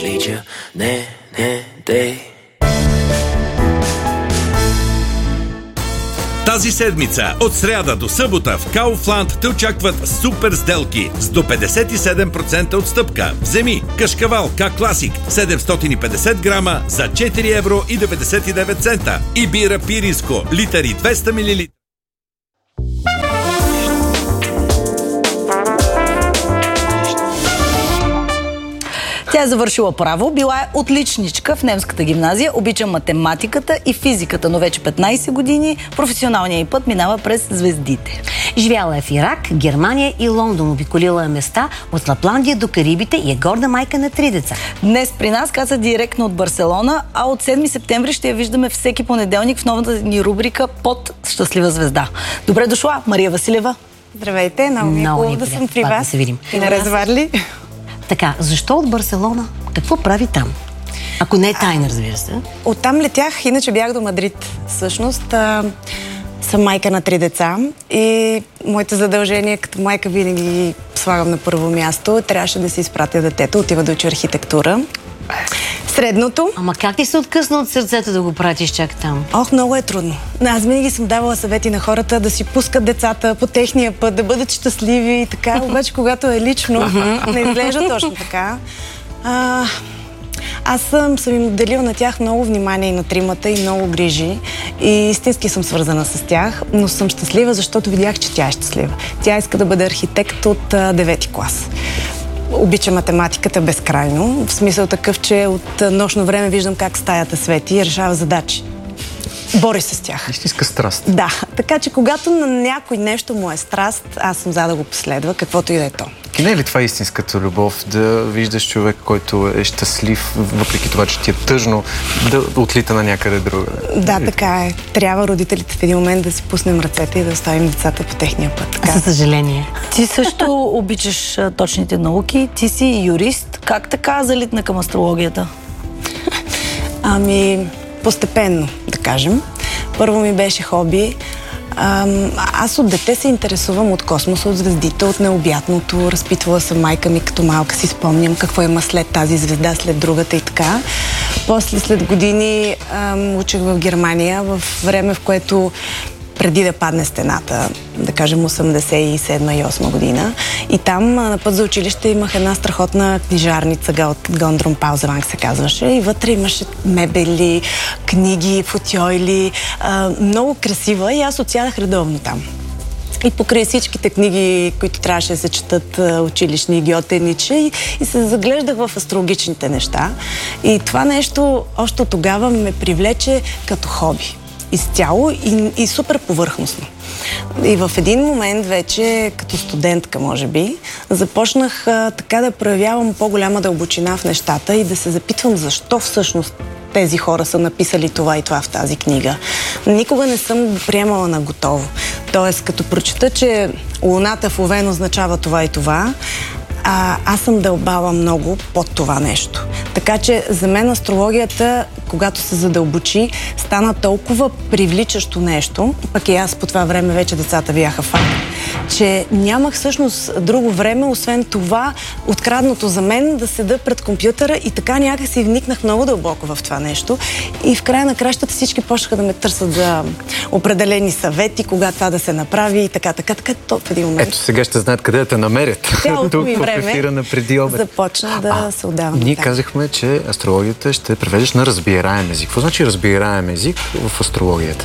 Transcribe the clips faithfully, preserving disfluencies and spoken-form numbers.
Лича, не, не, дей. Тази седмица, от сряда до събота в Kaufland те очакват супер сделки с до петдесет и седем процента отстъпка. Вземи кашкавал К Класик седемстотин и петдесет грама за четири евро и деветдесет и девет цента и бира Пиринско литър и двеста милилитра. Тя е завършила право, била е отличничка в немската гимназия, обича математиката и физиката, но вече петнайсет години професионалният й път минава през звездите. Живяла е в Ирак, Германия и Лондон, обиколила е места от Лапландия до Карибите и е горда майка на три деца. Днес при нас каза директно от Барселона, а от седми септември ще я виждаме всеки понеделник в новата ни рубрика Под щастлива звезда. Добре дошла, Мария Василева. Здравейте, много ми е хубаво да съм при вас. Да се видим. И на Разварли. Така, защо от Барселона? Какво прави там? Ако не е тайна, разбира се. Оттам летях, иначе бях до Мадрид. Всъщност а, съм майка на три деца и моите задължения като майка винаги ги слагам на първо място. Трябваше да си изпратя детето, отива да учи архитектура. Средното. Ама как ти се откъсна от сърцето да го пратиш чак там? Ох, много е трудно. Аз винаги съм давала съвети на хората да си пускат децата по техния път, да бъдат щастливи и така, обаче когато е лично, не изглежда точно така. А, аз съм, съм им отделила на тях много внимание и на тримата и много грижи и истински съм свързана с тях, но съм щастлива, защото видях, че тя е щастлива. Тя иска да бъде архитект от а, девети клас. Обича математиката безкрайно, в смисъл такъв, че от нощно време виждам как стаята свети и решава задачи. Бори се с тях. Истинска страст. Да, така че когато на някой нещо му е страст, аз съм за да го последва, каквото и да е то. И не е ли това истинската любов, да виждаш човек, който е щастлив, въпреки това, че ти е тъжно, да отлита на някъде друга? Да, така е. Трябва родителите в един момент да си пуснем ръцете и да оставим децата по техния път. Така. Със съжаление. Ти също обичаш а, точните науки, ти си юрист. Как така залитна към астрологията? Ами, постепенно, да кажем. Първо ми беше хоби. Аз от дете се интересувам от космоса, от звездите, от необятното. Разпитвала съм майка ми като малка, си спомням какво има след тази звезда, след другата и така. После, след години, учих в Германия, в време, в което преди да падне стената, да кажем осемдесет и седма и осма година. И там на път за училище имах една страхотна книжарница, от Гондрум Паузеванг се казваше. И вътре имаше мебели, книги, футьойли, много красива и аз отсядах редовно там. И покрай всичките книги, които трябваше да се четат, училищни, Гьоте, Ниче, и, и се заглеждах в астрологичните неща. И това нещо още от тогава ме привлече като хоби. Изцяло и, и супер повърхностно. И в един момент вече, като студентка, може би, започнах а, така да проявявам по-голяма дълбочина в нещата и да се запитвам защо всъщност тези хора са написали това и това в тази книга. Никога не съм го приемала на готово. Тоест, като прочета, че Луната в Овен означава това и това, А, аз съм дълбала много под това нещо. Така че за мен астрологията, когато се задълбочи, стана толкова привличащо нещо, пък и аз по това време вече децата бяха факт, че нямах всъщност друго време, освен това, откраднато за мен, да седа пред компютъра и така някак си вникнах много дълбоко в това нещо. И в края на кращата всички почнаха да ме търсят за определени съвети, кога това да се направи и така, така, така, то в един момент. Ето сега ще знаят къде да те намерят. Цялото ми време на преди обед. започна да а, се отдавам. Ние да. казахме, че астрологията ще превеждаш на разбираем език. Какво значи разбираем език в астрологията?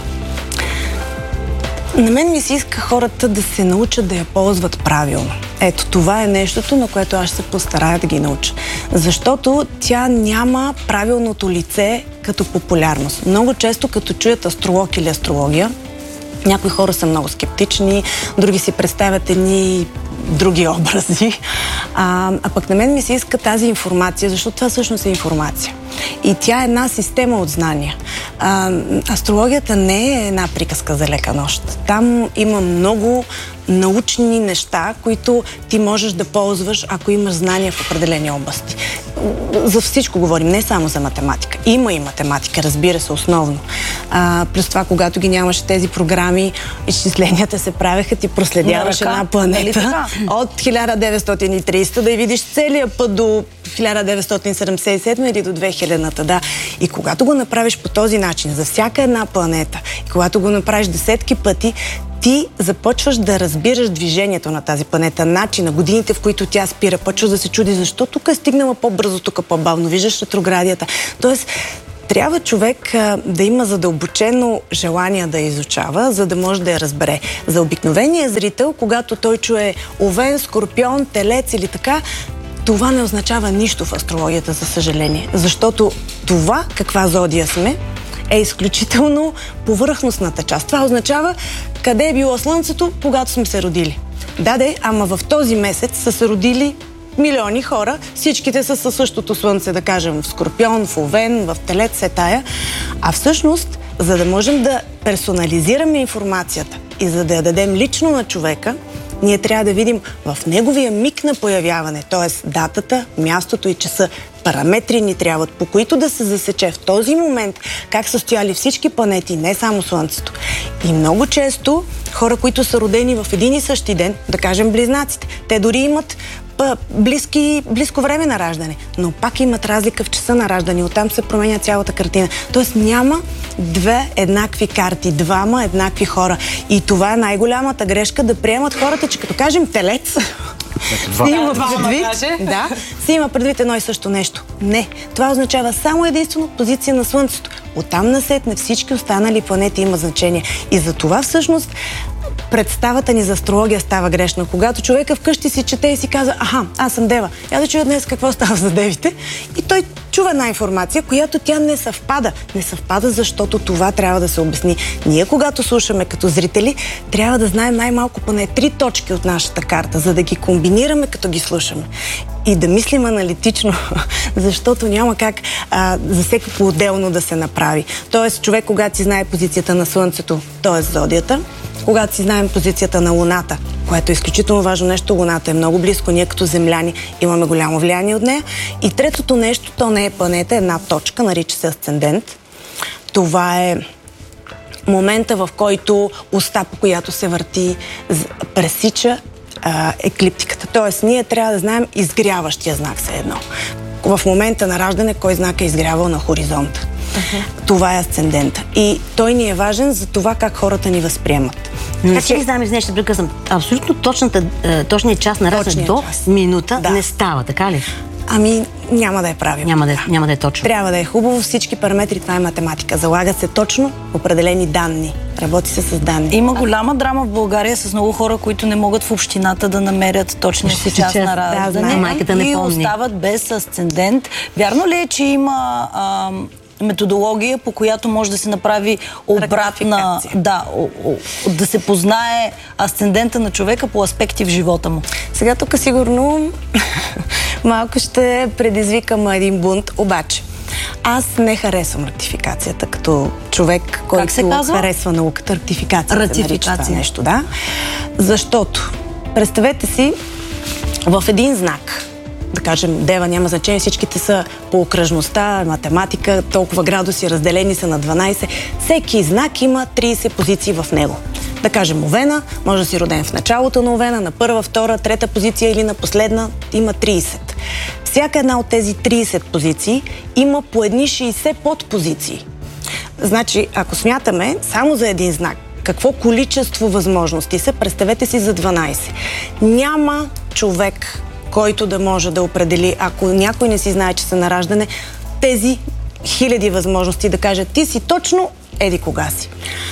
На мен ми се иска хората да се научат да я ползват правилно. Ето, това е нещото, на което аз ще се постарая да ги науча. Защото тя няма правилното лице като популярност. Много често, като чуят астролог или астрология, някои хора са много скептични, други си представят едни други образи. А, а пък на мен ми се иска тази информация, защото това всъщност е информация. И тя е една система от знания. А, астрологията не е една приказка за лека нощ. Там има много научни неща, които ти можеш да ползваш, ако имаш знания в определени области. За всичко говорим, не само за математика. Има и математика, разбира се, основно. А, плюс това, когато ги нямаше тези програми, изчисленията се правеха, ти проследяваш една планета от хиляда деветстотин и тридесета да я видиш целия път до хиляда деветстотин седемдесет и седма или до две хилядната, да. И когато го направиш по този начин, за всяка една планета, и когато го направиш десетки пъти, ти започваш да разбираш движението на тази планета, начина, годините, в които тя спира, почваш да се чуди защо тук е стигнала по-бързо, тук по-бавно, виждаш ретроградията. Тоест, трябва човек а, да има задълбочено желание да изучава, за да може да я разбере. За обикновения зрител, когато той чуе Овен, Скорпион, Телец или така, това не означава нищо в астрологията, за съжаление. Защото това, каква зодия сме, е изключително повърхностната част. Това означава къде е било Слънцето, когато сме се родили. Да, де, ама в този месец са се родили милиони хора, всичките са със същото Слънце, да кажем, в Скорпион, в Овен, в Телец, се тая. А всъщност, за да можем да персонализираме информацията и за да я дадем лично на човека, ние трябва да видим в неговия миг на появяване, т.е. датата, мястото и часа. Параметри ни трябват, по които да се засече в този момент как са стояли всички планети, не само Слънцето. И много често хора, които са родени в един и същи ден, да кажем близнаците, те дори имат близки, близко време на раждане, но пак имат разлика в часа на раждане. Оттам се променя цялата картина. Тоест няма две еднакви карти, двама еднакви хора. И това е най-голямата грешка, да приемат хората, че като кажем Телец, се има предвид, да, се има предвид едно и също нещо. Не, това означава само единствено позиция на Слънцето. Оттам насетне всички останали планети има значение. И за това всъщност представата ни за астрология става грешна. Когато човека вкъщи си чете и си казва, аха, аз съм дева, я да чуя днес какво става за девите. И той чува една информация, която тя не съвпада. Не съвпада, защото това трябва да се обясни. Ние, когато слушаме като зрители, трябва да знаем най-малко поне три точки от нашата карта, за да ги комбинираме, като ги слушаме. И да мислим аналитично, защото няма как а, за всеки по-отделно да се направи. Тоест, човек, когато си знае позицията на Слънцето, т.е. зодията, когато си знаем позицията на Луната, което е изключително важно нещо, Луната е много близко, ние като земляни имаме голямо влияние от нея. И третото нещо, то не е планета, е една точка, нарича се асцендент. Това е момента, в който оста, по която се върти, пресича а, еклиптиката. Тоест, ние трябва да знаем изгряващия знак все едно. В момента на раждане, кой знак е изгрявал на хоризонта. Uh-huh. Това е асцендента. И той ни е важен за това как хората ни възприемат. Не си ли знам, извиня, ще прекъсвам. Абсолютно точната, точният час на раждане до час. Минута да. Не става, така ли? Ами, няма да е правилно. Няма да, да. няма да е точно. Трябва да е хубаво. Всички параметри, това е математика. Залагат се точно определени данни. Работи се с данни. Има голяма драма в България с много хора, които не могат в общината да намерят точния си час на раждане. Да, майката не и помни. Остават без асцендент. Вярно ли е, че има а, методология, по която може да се направи обратна... Да, о, о, да се познае асцендента на човека по аспекти в живота му? Сега тук сигурно малко ще предизвикам един бунт, обаче аз не харесвам ратификацията като човек, който харесва науката. Ратификация. Ратификация. Нещо, да. Защото, представете си, в един знак, да кажем, дева няма значение, всичките са по окръжността, математика, толкова градуси, разделени са на дванайсет. Всеки знак има трийсет позиции в него. Да кажем, Овена, може да си роден в началото на Овена, на първа, втора, трета позиция или на последна, има трийсет. Всяка една от тези трийсет позиции има по едни шейсет подпозиции. Значи, ако смятаме само за един знак, какво количество възможности са, представете си за дванайсет. Няма човек, който да може да определи, ако някой не си знае, че са на раждане, тези хиляди възможности да каже, ти си точно еди кога си.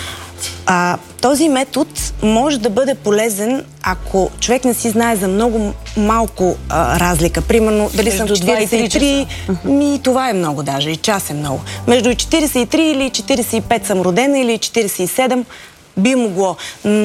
А, този метод може да бъде полезен, ако човек не си знае за много малко а, разлика. Примерно, дали съм четирийсет и три, ми това е много даже, и час е много. Между четирийсет и три или четирийсет и пет съм родена, или четирийсет и седем би могло. Но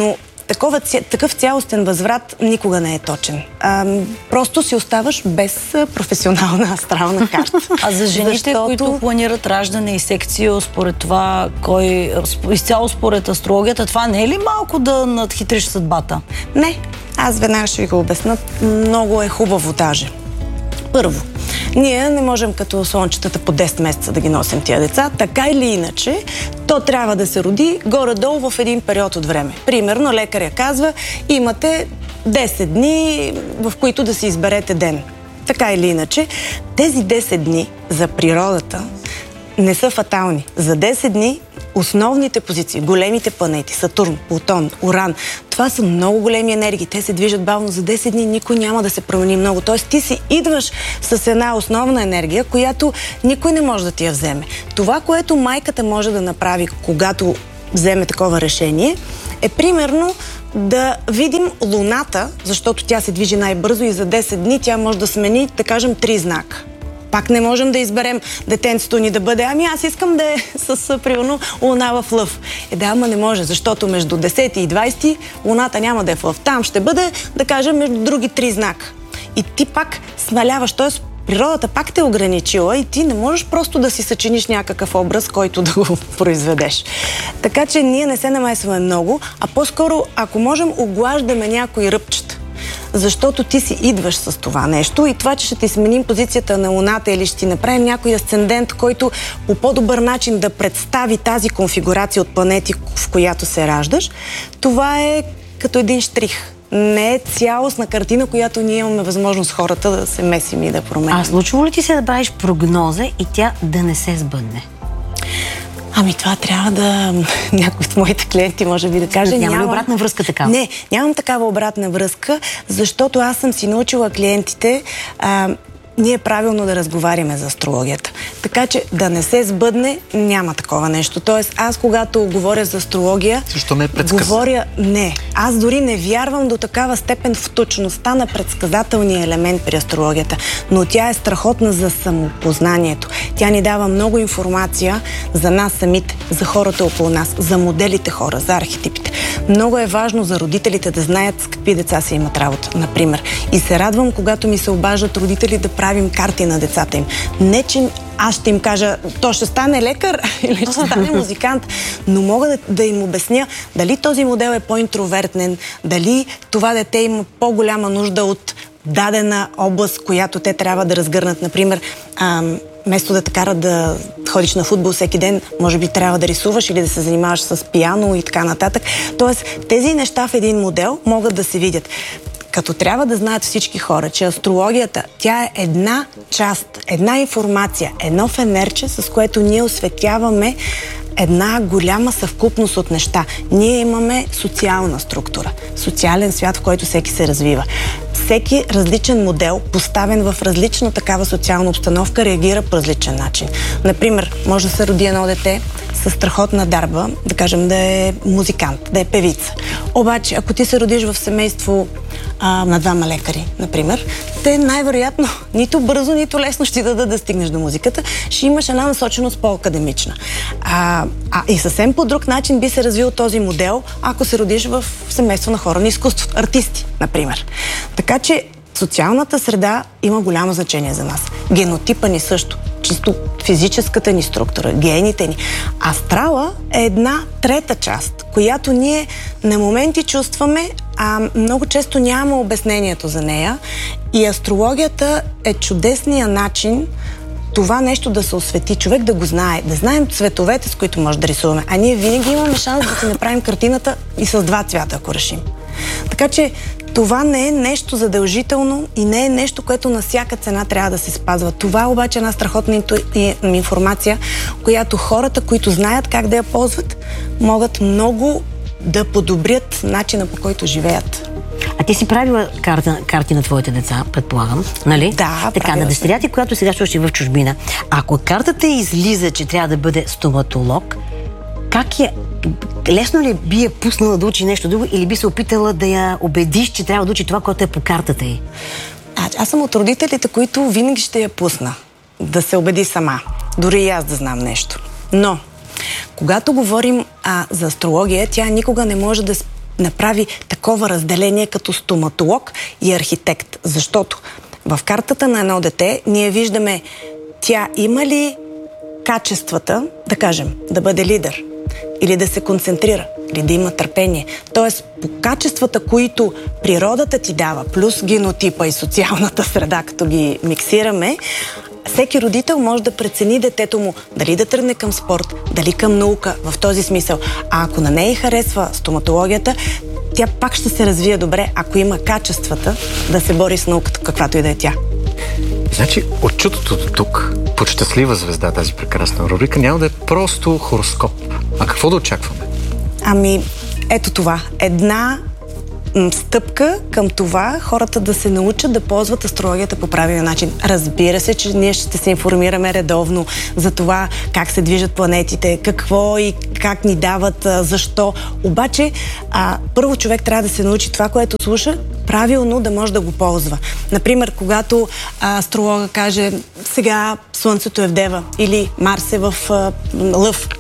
такова, такъв цялостен възврат никога не е точен. А, просто си оставаш без професионална астрална карта. А за жените, Защото... които планират раждане и секцио, според това, кой изцяло според астрологията, това не е ли малко да надхитриш съдбата? Не, аз веднага ще ви го обясна. Много е хубаво даже. Първо, ние не можем като слънчетата по десет месеца да ги носим тия деца. Така или иначе, то трябва да се роди горе-долу в един период от време. Примерно, лекаря казва, имате десет дни, в които да си изберете ден. Така или иначе, тези десет дни за природата не са фатални. За десет дни основните позиции, големите планети, Сатурн, Плутон, Уран, това са много големи енергии. Те се движат бавно. За десет дни никой няма да се промени много. Тоест ти си идваш с една основна енергия, която никой не може да ти я вземе. Това, което майката може да направи, когато вземе такова решение, е примерно да видим Луната, защото тя се движи най-бързо и за десет дни тя може да смени, да кажем, три знака. Пак не можем да изберем детенцето ни да бъде, ами аз искам да е с, примерно, Луна в Лъв. Е, да, ама не може, защото между десети и двайсети Луната няма да е в Лъв. Там ще бъде, да кажем, между други три знака. И ти пак смаляваш, т.е. природата пак те е ограничила и ти не можеш просто да си съчиниш някакъв образ, който да го произведеш. Така че ние не се намесваме много, а по-скоро, ако можем, оглаждаме някои ръбчета. Защото ти си идваш с това нещо и това, че ще ти сменим позицията на Луната или ще ти направим някой асцендент, който по по-добър начин да представи тази конфигурация от планети, в която се раждаш, това е като един щрих. Не е цялостна картина, която ние имаме възможност хората да се месим и да променим. А случва ли ти се да правиш прогноза и тя да не се сбъдне? Ами това трябва да... Някой от моите клиенти може би да каже... Няма ли обратна връзка такава? Не, нямам такава обратна връзка, защото аз съм си научила клиентите а, ние правилно да разговаряме за астрологията. Така че да не се сбъдне, няма такова нещо. Тоест, аз когато говоря за астрология... Защо не е предсказано? Говоря... Не. Аз дори не вярвам до такава степен в точността на предсказателния елемент при астрологията. Но тя е страхотна за самопознанието. Тя ни дава много информация за нас самите, за хората около нас, за моделите хора, за архетипите. Много е важно за родителите да знаят с какви деца се имат работа, например. И се радвам, когато ми се обаждат родители да правим карти на децата им. Не, че аз ще им кажа, то ще стане лекар или ще стане музикант, но мога да, да им обясня дали този модел е по-интровертен, дали това дете има по-голяма нужда от дадена област, която те трябва да разгърнат. Например, ам, вместо да те карат да ходиш на футбол всеки ден, може би трябва да рисуваш или да се занимаваш с пиано и така нататък. Тоест, тези неща в един модел могат да се видят. Като трябва да знаят всички хора, че астрологията, тя е една част, една информация, едно фенерче, с което ние осветяваме една голяма съвкупност от неща. Ние имаме социална структура, социален свят, в който всеки се развива. Всеки различен модел, поставен в различна такава социална обстановка, реагира по различен начин. Например, може да се роди едно дете със страхотна дарба, да кажем да е музикант, да е певица. Обаче, ако ти се родиш в семейство а, на двама лекари, например, те най-вероятно нито бързо, нито лесно ще ти дадат да стигнеш до музиката, ще имаш една насоченост по-академична. А, а и съвсем по друг начин би се развил този модел, ако се родиш в семейство на хора на изкуството, артисти, например. Така че социалната среда има голямо значение за нас. Генотипа ни също. Чисто физическата ни структура, гените ни. Астрала е една трета част, която ние на моменти чувстваме, а много често нямаме обяснението за нея. И астрологията е чудесния начин това нещо да се освети, човек да го знае, да знаем цветовете, с които може да рисуваме. А ние винаги имаме шанс да си направим картината и с два цвята, ако решим. Така че това не е нещо задължително и не е нещо, което на всяка цена трябва да се спазва. Това обаче е една страхотна инту... информация, която хората, които знаят как да я ползват, могат много да подобрят начина, по който живеят. А ти си правила карта, карти на твоите деца, предполагам, нали? Да, така, на дъщеря ти, която сега ще отиде в чужбина. Ако картата излиза, че трябва да бъде стоматолог, как е... Лесно ли би я пуснала да учи нещо друго или би се опитала да я убедиш, че трябва да учи това, което е по картата й? А, аз съм от родителите, които винаги ще я пусна да се убеди сама. Дори и аз да знам нещо. Но, когато говорим а, за астрология, тя никога не може да направи такова разделение като стоматолог и архитект. Защото в картата на едно дете ние виждаме тя има ли качествата, да кажем, да бъде лидер, или да се концентрира, или да има търпение. Тоест, по качествата, които природата ти дава, плюс генотипа и социалната среда, като ги миксираме, всеки родител може да прецени детето му дали да тръгне към спорт, дали към наука, в този смисъл. А ако на нея харесва стоматологията, тя пак ще се развие добре, ако има качествата да се бори с науката, каквато и да е тя. Значи, от чутото до тук, под щастлива звезда, тази прекрасна рубрика, няма да е просто хороскоп. А какво да очакваме? Ами, ето това. Една м, стъпка към това хората да се научат да ползват астрологията по правилен начин. Разбира се, че ние ще се информираме редовно за това как се движат планетите, какво и как ни дават, а, защо. Обаче, а, първо човек трябва да се научи това, което слуша, правилно да може да го ползва. Например, когато а, астролога каже сега Слънцето е в Дева или Марс е в а, Лъв,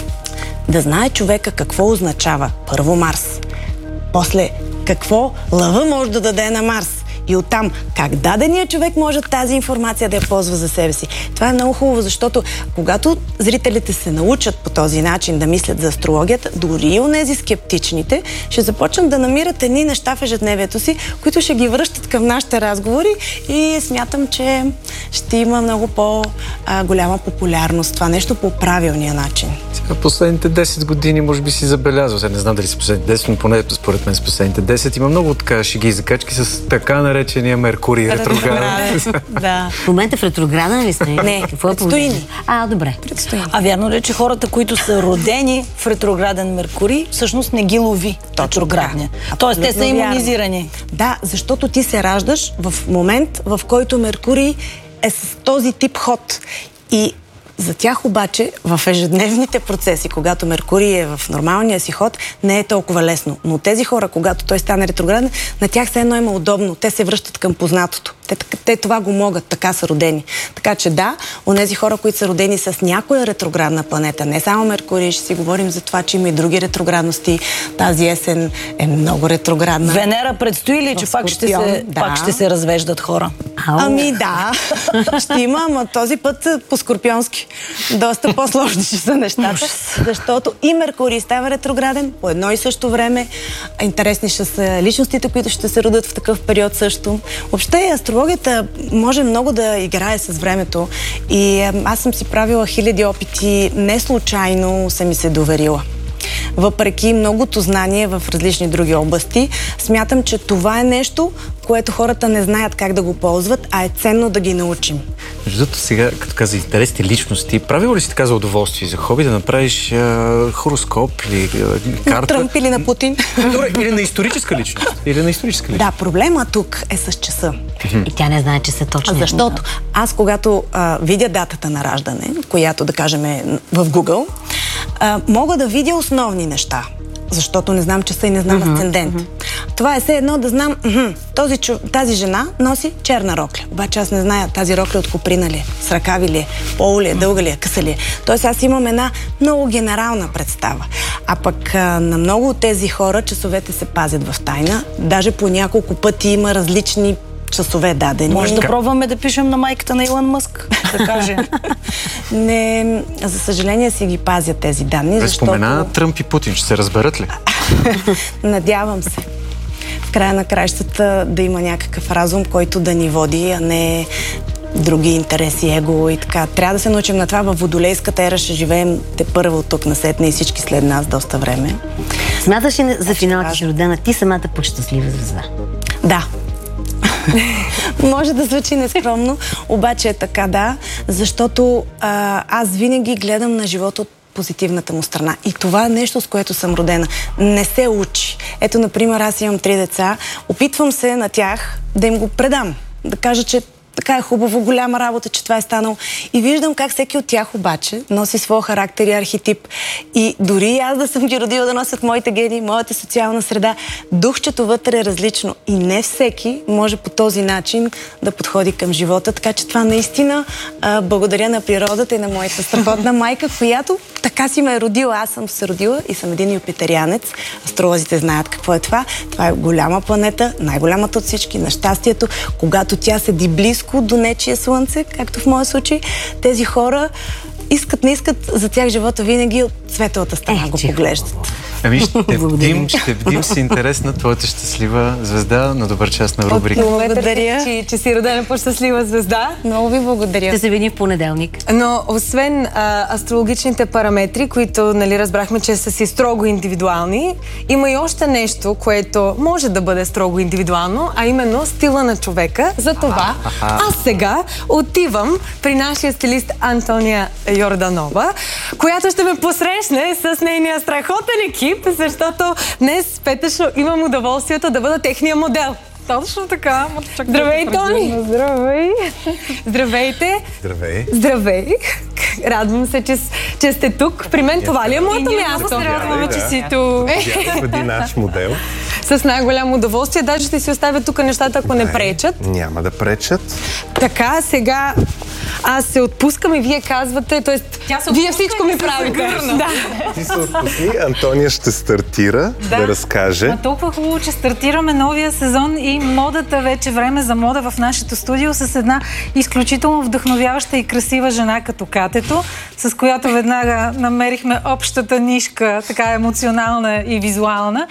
да знае човека какво означава първо Марс, после какво Лъва може да даде на Марс и оттам как даденият човек може тази информация да я ползва за себе си. Това е много хубаво, защото когато зрителите се научат по този начин да мислят за астрологията, дори и онези скептичните ще започнат да намират едни неща в ежедневието си, които ще ги връщат към нашите разговори и смятам, че ще има много по-голяма популярност това нещо по правилния начин. Сега последните десет години може би си забелязал, сега не знам дали си последните десет, но поне според мен с последните десет има много така шеги и закачки с така наречения Меркурий ретрограден. Да. В момента в ретрограден ли сте? Не, предстои ни. А, добре. А вярно ли е, че хората, които са родени в ретрограден Меркурий, всъщност не ги лови ретроградния? Тоест, те са имунизирани. Да, защото ти се раждаш в момент, в който Меркурий е с този тип ход. И за тях обаче в ежедневните процеси, когато Меркурий е в нормалния си ход, не е толкова лесно. Но тези хора, когато той стане ретрограден, на тях все едно има удобно. Те се връщат към познатото. Те, те това го могат, така са родени. Така че да, онези хора, които са родени с някоя ретроградна планета, не само Меркурий, ще си говорим за това, че има и други ретроградности. Тази есен е много ретроградна. Венера предстои ли, че пак ще, се, да. пак ще се развеждат хора? Ау. Ами да, ще има, ама този път по скорпионски. Доста по-сложни ще са нещата, защото и Меркурий става ретрограден по едно и също време. Интересни ще са личностите, които ще се родят в такъв период също. Въобще астрологията може много да играе с времето и аз съм си правила хиляди опити, не случайно съм ми се доверила. Въпреки многото знание в различни други области, смятам, че това е нещо, което хората не знаят как да го ползват, а е ценно да ги научим. Между другото, сега, като каза интересните личности, правило ли си така за удоволствие, за хоби, да направиш а, хороскоп или а, карта? На Тръмп или на Путин. Добре, или на историческа личност. Или на историческа личност. Да, проблема тук е с часа. И тя не знае, че са точни. Защото аз, когато а, видя датата на раждане, която да кажем е в Google, а, мога да видя основни неща. Защото не знам часа и не знам uh-huh, асцендент. Uh-huh. Това е все едно да знам, uh-huh, този, тази жена носи черна рокля. Обаче аз не зная тази рокля от коприна ли е, с ръкави ли е, полу ли е, дълга ли е, къса ли е. Тоест аз имам една много генерална представа. А пък а, на много от тези хора часовете се пазят в тайна. Даже по няколко пъти има различни часове дадени. Може да пробваме да пишем на майката на Илон Мъск, да каже. Не, за съжаление си ги пазят тези данни, защото... Спомена Тръмп и Путин, ще се разберат ли? Надявам се. В края на краищата да има някакъв разум, който да ни води, а не други интереси, его и така. Трябва да се научим на това. Във водолейската ера ще живеем те първо от тук насетне и всички след нас доста време. Смяташ ли за финал, че си родена ти самата по щастлива звезда? Да. Може да звучи нескромно, обаче е така, да, защото а, аз винаги гледам на живота от позитивната му страна. И това е нещо, с което съм родена. Не се учи. Ето, например, аз имам три деца, опитвам се на тях да им го предам. Да кажа, че така е хубаво, голяма работа, че това е станало. И виждам как всеки от тях обаче носи своя характер и архетип. И дори аз да съм ги родила да носят моите гени, моята социална среда, духчето вътре е различно. И не всеки може по този начин да подходи към живота. Така че това наистина а, благодаря на природата и на моята страхотна майка, която така си ме е родила. Аз съм се родила и съм един юпитерианец. Астролозите знаят какво е това. Това е голяма планета, най-голямата от всички, на щастието. Когато тя седи близко до нечие слънце, както в моя случай, тези хора искат, не искат, за тях живота винаги от светлата страна е, го поглеждат. Ами ще бдим, ще бдим с интерес на твоята щастлива звезда на добър час на рубрика. Благодаря. Че, че си родена по щастлива звезда. Много ви благодаря. Ще се видим в понеделник. Но освен а, астрологичните параметри, които нали, разбрахме, че са си строго индивидуални, има и още нещо, което може да бъде строго индивидуално, а именно стила на човека. Затова аз сега отивам при нашия стилист Антония Йорданова, която ще ме посрещне с нейния страхотен екип, защото днес, Петъшо, имам удоволствието да бъда техния модел. Точно така. Здравей, Тони! Здравей! Здравейте! Здравей! Здравей! Радвам се, че, че сте тук. При мен това ли е моето място? Много се радваме, че да. си тук. Бъди наш модел. С най-голямо удоволствие. Даже ще си оставя тук нещата, ако не пречат. Няма да пречат. Така, сега аз се отпускам и вие казвате, т.е. вие всичко ми правите. Да. Ти се отпусни, Антония ще стартира да, да разкаже. А толкова хубаво, че стартираме новия сезон и модата, вече време за мода в нашето студио с една изключително вдъхновяваща и красива жена като Катето, с която веднага намерихме общата нишка, така емоционална и визуална.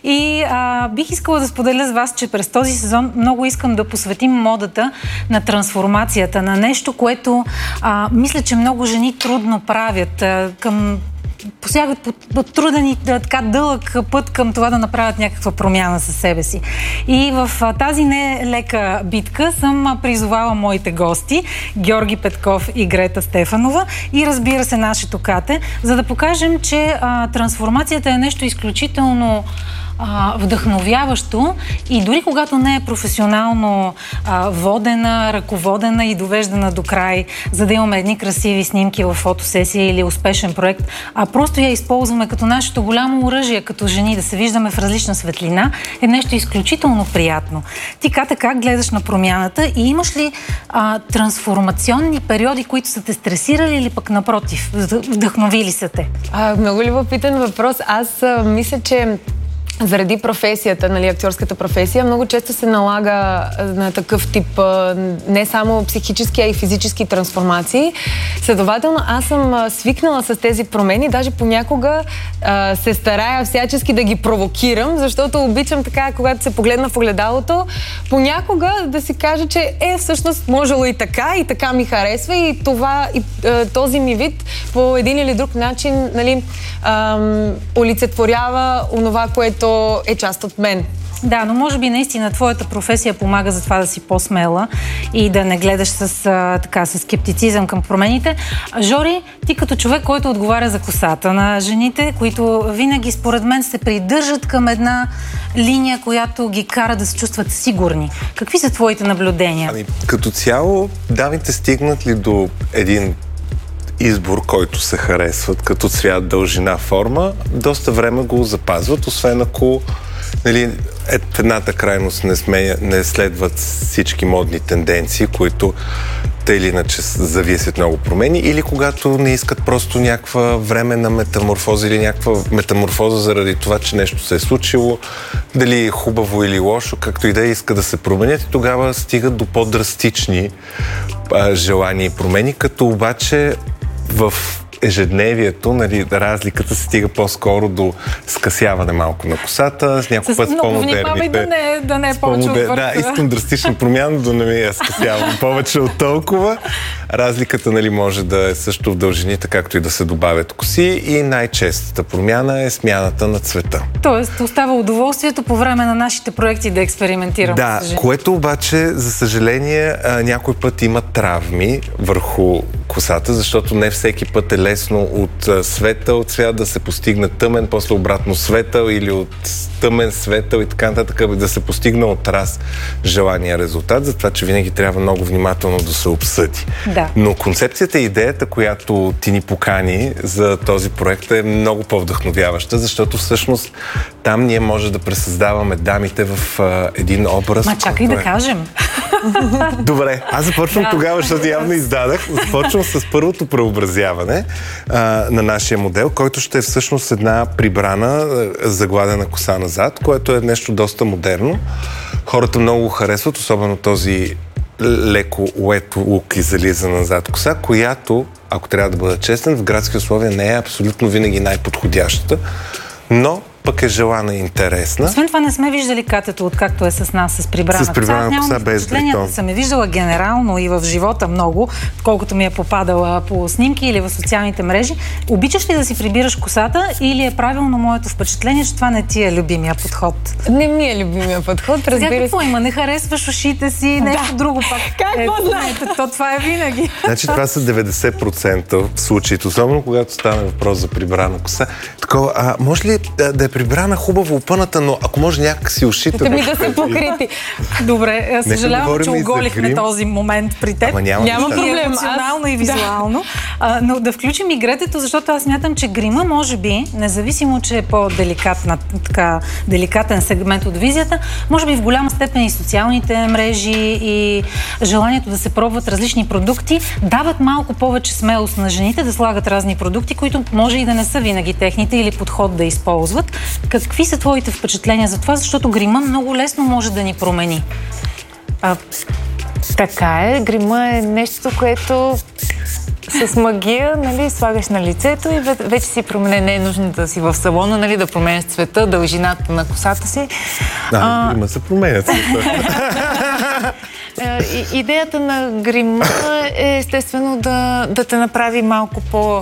И а, бих искала да споделя с вас, че през този сезон много искам да посветим модата на трансформацията, на нещо, което а, мисля, че много жени трудно правят а, към посягат по, по труден и така дълъг път към това да направят някаква промяна със себе си. И в а, тази нелека битка съм а, призовала моите гости, Георги Петков и Грета Стефанова и разбира се нашето Кате, за да покажем, че а, трансформацията е нещо изключително а, вдъхновяващо и дори когато не е професионално а, водена, ръководена и довеждана до край, за да имаме едни красиви снимки в фотосесия или успешен проект, а просто я използваме като нашето голямо оръжие, като жени, да се виждаме в различна светлина, е нещо изключително приятно. Ти, Ката, как гледаш на промяната и имаш ли а, трансформационни периоди, които са те стресирали или пък напротив, вдъхновили са те? А, много любопитен въпрос. Аз а, мисля, че заради професията, нали, актьорската професия, много често се налага на такъв тип не само психически, а и физически трансформации. Следователно, аз съм свикнала с тези промени, даже понякога а, се старая всячески да ги провокирам, защото обичам така, когато се погледна в огледалото, понякога да си кажа, че е, всъщност можело и така, и така ми харесва, и това, и а, този ми вид по един или друг начин, нали, ам, олицетворява онова, което е част от мен. Да, но може би наистина твоята професия помага за това да си по-смела и да не гледаш с, а, така, с скептицизъм към промените. Жори, ти като човек, който отговаря за косата на жените, които винаги според мен се придържат към една линия, която ги кара да се чувстват сигурни. Какви са твоите наблюдения? Ами, като цяло, дамите стигнат ли до един избор, който се харесват като цвят, дължина, форма, доста време го запазват, освен ако, нали, в едната крайност не, сменя, не следват всички модни тенденции, които те или иначе зависят много промени, или когато не искат просто някаква временна метаморфоза или някаква метаморфоза заради това, че нещо се е случило, дали е хубаво или лошо, както и да иска да се променят, и тогава стигат до по-драстични а, желания и промени, като обаче в ежедневието, нали, разликата се стига по-скоро до скъсяване малко на косата, с някой път с по-модерните. Да не, да не е повече от върха. Да, искам драстична промяна, да не ми я скъсявам повече от толкова. Разликата, нали, може да е също в дължините, както и да се добавят коси, и най-честата промяна е смяната на цвета. Тоест, остава удоволствието по време на нашите проекти да експериментираме. Да, което обаче, за съжаление, някой път има травми върху косата, защото не всеки път е лесно от светъл цвят да се постигне тъмен, после обратно светъл, или от тъмен светъл и така нататък, да се постигне от раз желания резултат, затова че винаги трябва много внимателно да се обсъди. Да. Да. Но концепцията и идеята, която ти ни покани за този проект е много по-вдъхновяваща, защото всъщност там ние може да пресъздаваме дамите в а, един образ. Ма чакай да кажем. Добре, аз започвам да. тогава, защото явно издадах. Започвам с първото преобразяване а, на нашия модел, който ще е всъщност една прибрана, загладена коса назад, което е нещо доста модерно. Хората много харесват, особено този леко ует лук и зализа назад коса, която, ако трябва да бъда честен, в градски условия не е абсолютно винаги най-подходящата, но пък е желана и интересна. Освен това не сме виждали катето, откакто е с нас, с прибрана, с прибрана коса. коса. Без дритон. Съм я виждала генерално и в живота много, колкото ми е попадала по снимки или в социалните мрежи. Обичаш ли да си прибираш косата или е правилно моето впечатление, че това не ти е любимия подход? Не ми е любимия подход, разбира се. Какво има? Не харесваш ушите си, нещо да. друго пак. Как е, знаете? То това е винаги. Значи това са деветдесет процента в случаите, особено когато стане въпрос за прибрана коса. Такова, а може ли да, да е прибрана хубаво опъната, но ако може някак си ушите да ми да са покрити. Добре, съжалявам, че оголихме този момент при теб. Ама няма, няма проблем. Емоционално аз... и визуално. Да. А, но да включим и гретето, защото аз смятам, че грима, може би, независимо, че е по-деликатна, така, деликатен сегмент от визията, може би в голяма степен и социалните мрежи и желанието да се пробват различни продукти дават малко повече смелост на жените да слагат разни продукти, които може и да не са винаги техните или подход да използват. Какви са твоите впечатления за това? Защото грима много лесно може да ни промени. А, така е. Грима е нещо, което с магия, нали, слагаш на лицето и вече си промене. Не е нужно да си в салона, нали, да променяш цвета, дължината на косата си. Да, а, грима се променя цвета. Идеята на грима е естествено да, да те направи малко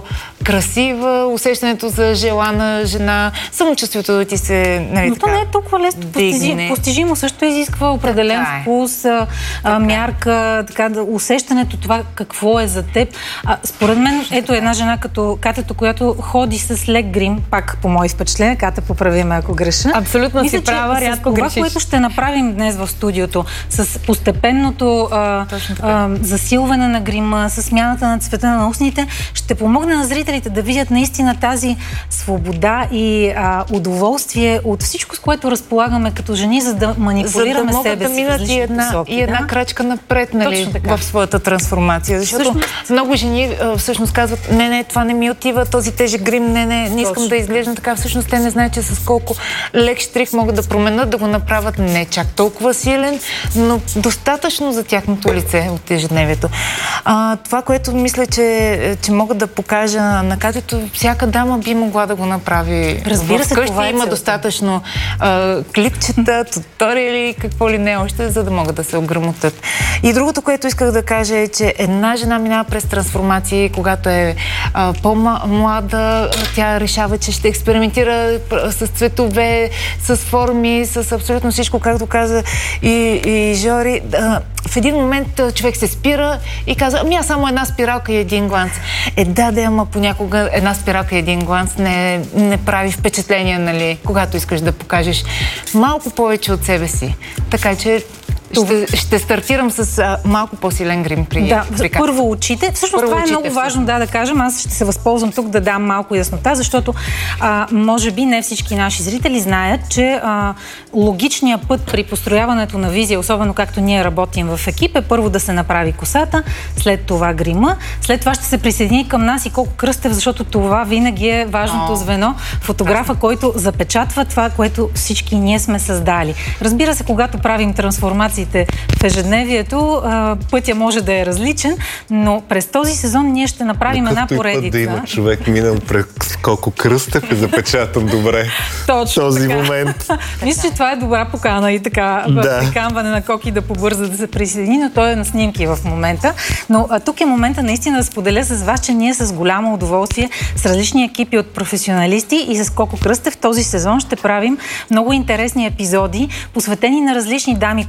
по-красива, усещането за желана жена, самочувствието да ти се... Нали, но то не е толкова лесно постижимо. Постижимо също изисква определен така вкус, е. а, мярка, така, да, усещането това какво е за теб. А, според мен, ето една жена като Катето, която ходи с лек грим, пак по мои впечатления, Ката, поправиме ако греша. Абсолютно мисля, си права, рядко това, грешиш. което ще направим днес в студиото, с постепенното а, а, засилване на грима, с смяната на цвета на устните, ще помогне на зрителите да видят наистина тази свобода и а, удоволствие от всичко, с което разполагаме като жени, за да манипулираме за да себе да си. минат и една, посоки, и една да? крачка напред, нали, в своята трансформация. Защото всъщност много жени а, всъщност казват, не, не, това не ми отива, този тежък грим, не, не, не искам точно да изглеждам така. Всъщност те не знаят, че с колко лек штрих могат да променят, да го направят не чак толкова силен, но достатъчно за тяхното лице от ежедневието. А, това, което мисля, че, че мога да покажа на Катето, всяка дама би могла да го направи. Разбира се, вкъщи това е има достатъчно а, клипчета, туториали, какво ли не още, за да могат да се ограмотят. И другото, което исках да кажа е, че една жена минава през трансформации, когато е а, по-млада, тя решава, че ще експериментира с цветове, с форми, с абсолютно всичко, както каза и, и Жори. А, в един момент човек се спира и казва, ами аз само една спиралка и един гланц. Е, да, да, ама понякога една спиралка и един гланц не, не прави впечатление, нали, когато искаш да покажеш малко повече от себе си. Така че Ще, ще стартирам с а, малко по-силен грим при Да, при първо очите. Всъщност първо това е очите, много важно да, да кажем. Аз ще се възползвам тук да дам малко яснота, защото а, може би не всички наши зрители знаят, че а, логичният път при построяването на визия, особено както ние работим в екип, е първо да се направи косата, след това грима, след това ще се присъедини към нас и Колко Кръстев, защото това винаги е важното О, звено. Фотографа, който запечатва това, което всички ние сме създали. Разбира се, когато правим трансформация в ежедневието, пътя може да е различен, но през този сезон ние ще направим една поредица. Да има човек минал през Колко Кръстев и запечатам добре точно този така. момент. Мисля, че това е добра покана и така да. приканване на Коки да побърза да се присъедини, но той е на снимки в момента. Но а, тук е момента наистина да споделя с вас, че ние с голямо удоволствие с различни екипи от професионалисти и с Колко Кръстев този сезон ще правим много интересни епизоди, посветени на различни дами, които са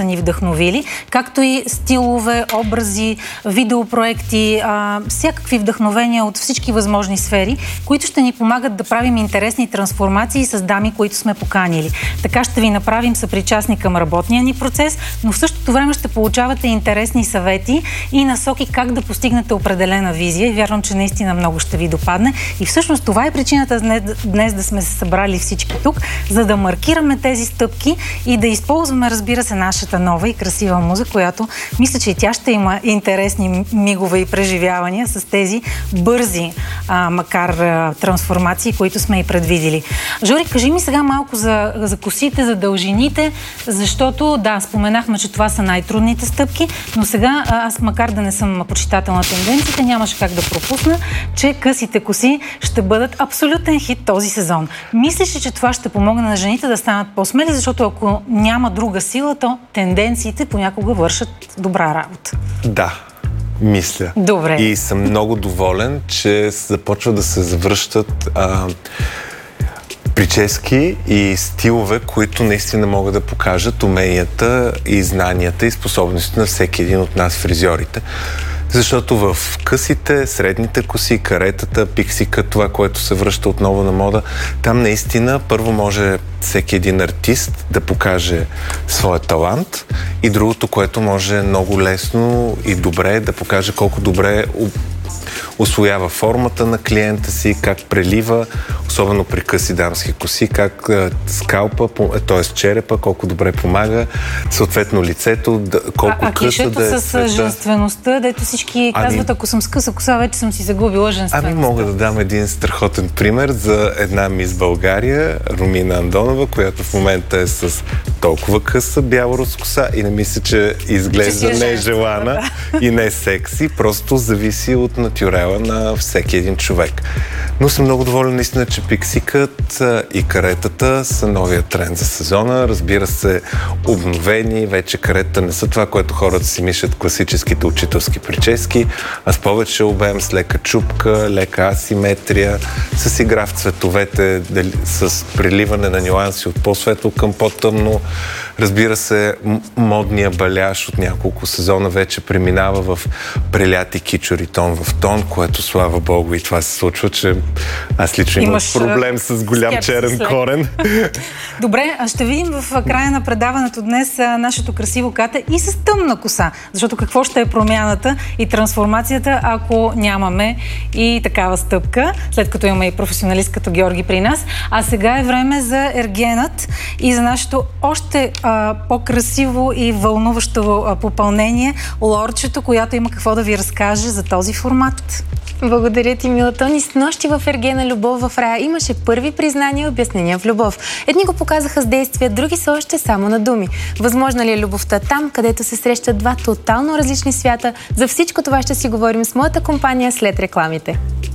ни вдъхновили, както и стилове, образи, видеопроекти, а, всякакви вдъхновения от всички възможни сфери, които ще ни помагат да правим интересни трансформации с дами, които сме поканили. Така ще ви направим съпричастни към работния ни процес, но в същото време ще получавате интересни съвети и насоки как да постигнете определена визия и вярвам, че наистина много ще ви допадне. И всъщност това е причината днес, днес да сме се събрали всички тук, за да маркираме тези стъпки и да използваме, разбира се, нашата нова и красива муза, която мисля, че и тя ще има интересни мигове и преживявания с тези бързи, а, макар а, трансформации, които сме и предвидили. Жори, кажи ми сега малко за, за косите, за дължините, защото да, споменахме, че това са най-трудните стъпки, но сега аз, макар да не съм почитател на тенденциите, нямаше как да пропусна, че късите коси ще бъдат абсолютен хит този сезон. Мислиш ли, че това ще помогне на жените да станат по-смели, защото ако няма друга сила, то тенденциите понякога вършат добра работа? Да, мисля. Добре. И съм много доволен, че започва да се завръщат а, прически и стилове, които наистина могат да покажат уменията и знанията и способностите на всеки един от нас фризьорите. Защото в късите, средните коси, каретата, пиксика, това, което се връща отново на мода, там наистина първо може всеки един артист да покаже своя талант и другото, което може много лесно и добре да покаже колко добре усвоява формата на клиента си, как прелива, особено при къси дамски коси, как скалпа, т.е. черепа, колко добре помага, съответно лицето, колко а, а къса да е. с света. Женствеността, дето всички ами, казват, ако съм с къса коса, вече съм си загубила женствеността. Ами мога да дам един страхотен пример за една мис България, Румина Андонова, която в момента е с толкова къса бяло-рус коса и не мисля, че изглежда не е желана да. И не е секси, просто зависи от натюрела на всеки един човек. Но съм много доволен наистина, че пиксикът и каретата са новия тренд за сезона. Разбира се, обновени. Вече каретата не са това, което хората си мислят класическите учителски прически, а с повече обем, с лека чупка, лека асиметрия, с игра в цветовете, с преливане на нюанси от по-светло към по-тъмно. Разбира се, модния баляж от няколко сезона вече преминава в преляти кичори тон в тон, което слава Богу и това се случва, че аз лично имам проблем с голям черен след. корен. Добре, а ще видим в края на предаването днес нашето красиво кате и с тъмна коса, защото какво ще е промяната и трансформацията, ако нямаме и такава стъпка, след като имаме и професионалист като Георги при нас. А сега е време за ергенът и за нашето още а, по-красиво и вълнуващо а, попълнение, Лорчето, която има какво да ви разкаже за този формат. Благодаря ти, Милтон. И снощи в Ергена Любов в рая имаше първи признания и обяснения в любов. Едни го показаха с действия, други са още само на думи. Възможна ли е любовта там, където се срещат два тотално различни свята? За всичко това ще си говорим с моята компания след рекламите.